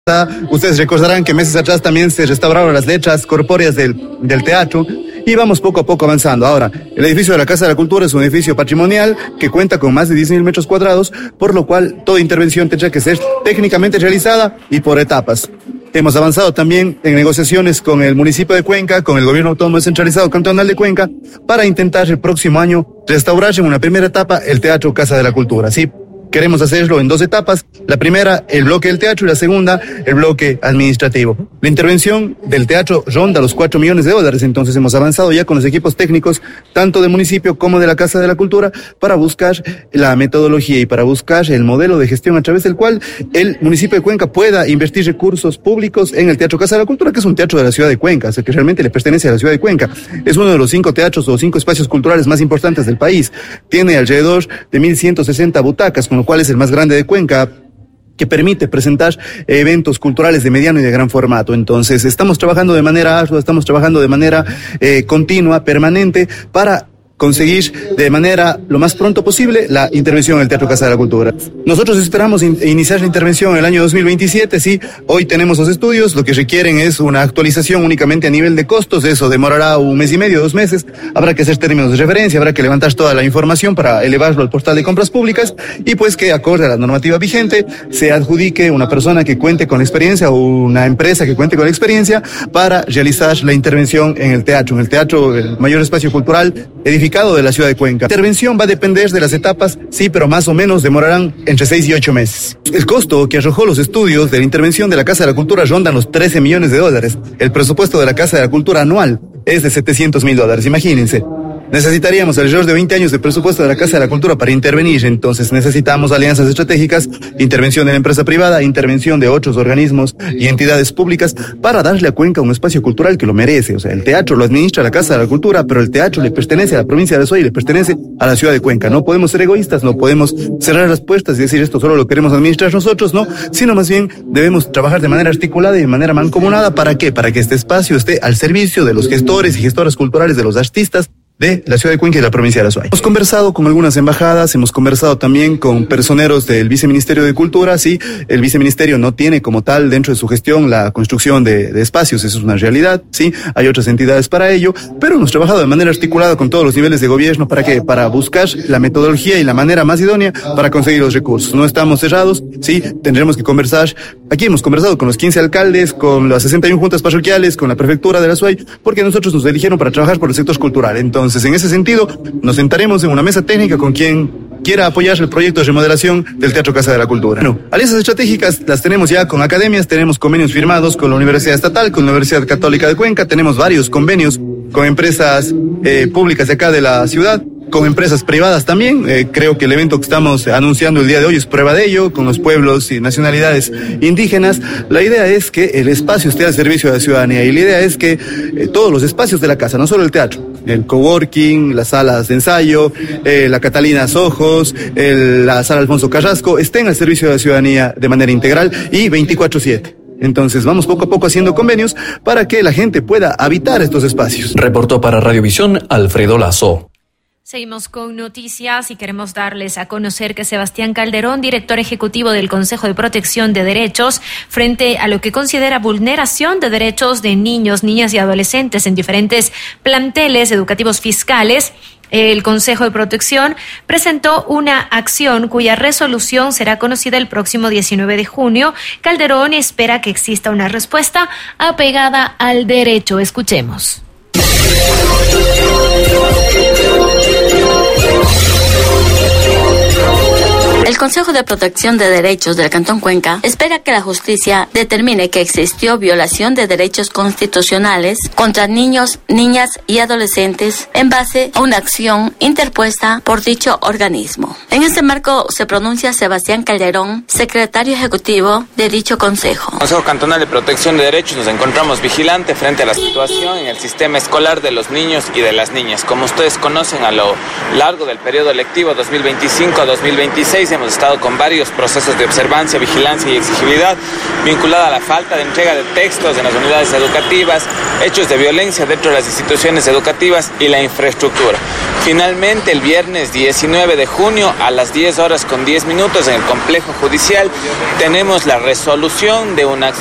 Ustedes recordarán que meses atrás también se restauraron las lechas corpóreas del teatro y vamos poco a poco avanzando. Ahora, el edificio de la Casa de la Cultura es un edificio patrimonial que cuenta con más de 10.000 metros cuadrados, por lo cual toda intervención tendrá que ser técnicamente realizada y por etapas. Hemos avanzado también en negociaciones con el municipio de Cuenca, con el gobierno autónomo descentralizado cantonal de Cuenca, para intentar el próximo año restaurar en una primera etapa el Teatro Casa de la Cultura. Sí, queremos hacerlo en 2 etapas. La primera, el bloque del teatro, y la segunda, el bloque administrativo. La intervención del teatro ronda los 4 millones de dólares, entonces hemos avanzado ya con los equipos técnicos, tanto del municipio como de la Casa de la Cultura, para buscar la metodología y para buscar el modelo de gestión a través del cual el municipio de Cuenca pueda invertir recursos públicos en el Teatro Casa de la Cultura, que es un teatro de la ciudad de Cuenca, o sea, que realmente le pertenece a la ciudad de Cuenca. Es uno de los 5 teatros o 5 espacios culturales más importantes del país. Tiene alrededor de 1.160 butacas, con lo cual es el más grande de Cuenca, que permite presentar eventos culturales de mediano y de gran formato. Entonces, estamos trabajando de manera ardua, estamos trabajando de manera continua, permanente, para conseguir de manera lo más pronto posible la intervención en el Teatro Casa de la Cultura. Nosotros esperamos iniciar la intervención en el año 2027, sí, hoy tenemos los estudios, lo que requieren es una actualización únicamente a nivel de costos, eso demorará 1 mes y medio, 2 meses, habrá que hacer términos de referencia, habrá que levantar toda la información para elevarlo al portal de compras públicas y pues que acorde a la normativa vigente se adjudique una persona que cuente con experiencia o una empresa que cuente con experiencia para realizar la intervención en el teatro, el mayor espacio cultural edificado de la ciudad de Cuenca. La intervención va a depender de las etapas, sí, pero más o menos demorarán entre 6 y 8 meses. El costo que arrojó los estudios de la intervención de la Casa de la Cultura rondan los 13 millones de dólares. El presupuesto de la Casa de la Cultura anual es de $700,000, imagínense. Necesitaríamos alrededor de 20 años de presupuesto de la Casa de la Cultura para intervenir, entonces necesitamos alianzas estratégicas, intervención de la empresa privada, intervención de otros organismos y entidades públicas para darle a Cuenca un espacio cultural que lo merece. O sea, el teatro lo administra la Casa de la Cultura, pero el teatro le pertenece a la provincia de Azuay, le pertenece a la ciudad de Cuenca. No podemos ser egoístas, no podemos cerrar las puertas y decir esto solo lo queremos administrar nosotros, no, sino más bien debemos trabajar de manera articulada y de manera mancomunada. ¿Para qué? Para que este espacio esté al servicio de los gestores y gestoras culturales, de los artistas de la ciudad de Cuenca y de la provincia de Azuay. Hemos conversado con algunas embajadas, hemos conversado también con personeros del Viceministerio de Cultura. Sí, el Viceministerio no tiene como tal dentro de su gestión la construcción de espacios, eso es una realidad, sí, hay otras entidades para ello, pero hemos trabajado de manera articulada con todos los niveles de gobierno. ¿Para qué? Para buscar la metodología y la manera más idónea para conseguir los recursos. No estamos cerrados, sí, tendremos que conversar. Aquí hemos conversado con los 15 alcaldes, con las 61 juntas parroquiales, con la prefectura de la Azuay, porque nosotros nos eligieron para trabajar por el sector cultural. Entonces, en ese sentido, nos sentaremos en una mesa técnica con quien quiera apoyar el proyecto de remodelación del Teatro Casa de la Cultura. Bueno, alianzas estratégicas las tenemos ya con academias, tenemos convenios firmados con la Universidad Estatal, con la Universidad Católica de Cuenca, tenemos varios convenios con empresas públicas de acá de la ciudad, con empresas privadas también. Creo que el evento que estamos anunciando el día de hoy es prueba de ello, con los pueblos y nacionalidades indígenas. La idea es que el espacio esté al servicio de la ciudadanía y la idea es que todos los espacios de la casa, no solo el teatro, el coworking, las salas de ensayo, la Catalina Sojos, la sala Alfonso Carrasco, estén al servicio de la ciudadanía de manera integral y 24/7. Entonces vamos poco a poco haciendo convenios para que la gente pueda habitar estos espacios. Reportó para Radiovisión Alfredo Lazo. Seguimos con noticias y queremos darles a conocer que Sebastián Calderón, director ejecutivo del Consejo de Protección de Derechos, frente a lo que considera vulneración de derechos de niños, niñas y adolescentes en diferentes planteles educativos fiscales, el Consejo de Protección presentó una acción cuya resolución será conocida el próximo 19 de junio. Calderón espera que exista una respuesta apegada al derecho. Escuchemos. El Consejo de Protección de Derechos del Cantón Cuenca espera que la justicia determine que existió violación de derechos constitucionales contra niños, niñas y adolescentes en base a una acción interpuesta por dicho organismo. En este marco se pronuncia Sebastián Calderón, secretario ejecutivo de dicho consejo. Consejo Cantonal de Protección de Derechos nos encontramos vigilante frente a la situación en el sistema escolar de los niños y de las niñas. Como ustedes conocen, a lo largo del periodo lectivo 2025 a 2026 hemos estado con varios procesos de observancia, vigilancia y exigibilidad vinculada a la falta de entrega de textos en las unidades educativas, hechos de violencia dentro de las instituciones educativas y la infraestructura. Finalmente, el viernes 19 de junio a las 10:10 en el complejo judicial tenemos la resolución de una